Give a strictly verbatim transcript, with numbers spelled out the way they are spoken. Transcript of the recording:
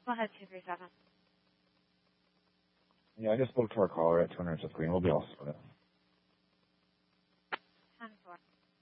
Go ahead, two three seven. Yeah, I just booked our caller at two hundred fifth Green. We'll be all sorted. ten four.